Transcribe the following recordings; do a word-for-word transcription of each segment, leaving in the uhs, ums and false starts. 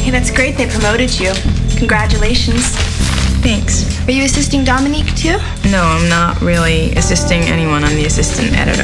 Okay, that's great. They promoted you. Congratulations. Thanks. Are you assisting Dominique too? No, I'm not really assisting anyone. I'm the assistant editor.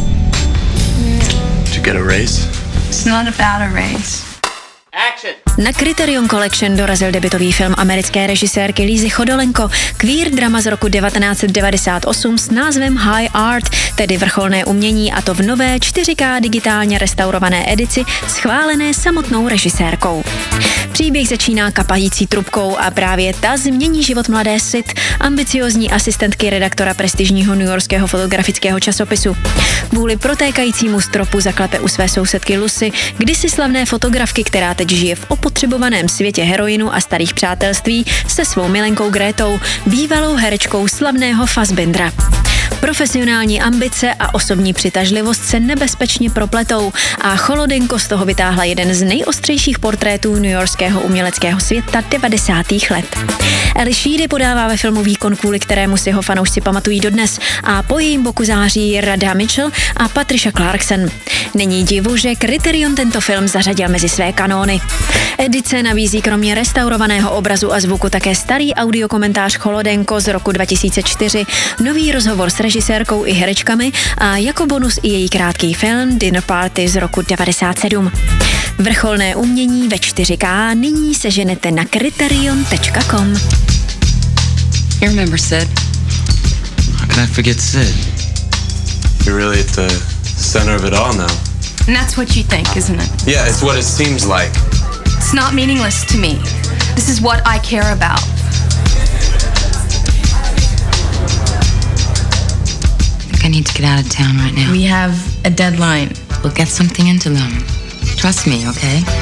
Did you get a raise? It's not about a raise. Action! Na Criterion Collection dorazil debutový film americké režisérky Lízy Chodolenko, queer drama z roku devatenáct set devadesát osm s názvem High Art, tedy vrcholné umění, a to v nové čtyři ká digitálně restaurované edici schválené samotnou režisérkou. Příběh začíná kapající trubkou a právě ta změní život mladé Sid, ambiciozní asistentky redaktora prestižního newyorského fotografického časopisu. Kvůli protékajícímu stropu zaklepe u své sousedky Lucy, kdysi slavné fotografky, která teď žije v opotřebovaném světě heroinu a starých přátelství se svou milenkou Grétou, bývalou herečkou slavného Fassbindera. Profesionální ambice a osobní přitažlivost se nebezpečně propletou a Cholodenko z toho vytáhla jeden z nejostřejších portrétů newyorského uměleckého světa devadesátých let. Ally Sheedy podává ve filmu výkon, kvůli kterému si ho fanoušci pamatují dodnes, a po jejím boku září Radha Mitchell a Patricia Clarkson. Není divu, že Criterion tento film zařadil mezi své kanóny. Edice nabízí kromě restaurovaného obrazu a zvuku také starý audiokomentář Cholodenko z roku dva tisíce čtyři, nový rozhovor s režisérkou i herečkami a jako bonus i její krátký film Dinner Party z roku devadesát sedm. Vrcholné umění ve čtyři ká nyní seženete na criterion tečka com. You remember Sid? How can I forget Sid? You're really at the center of it all now. And that's what you think, isn't it? Yeah, it's what it seems like. It's not meaningless to me. This is what I care about. I think I need to get out of town right now. We have a deadline. We'll get something into them. Trust me, okay?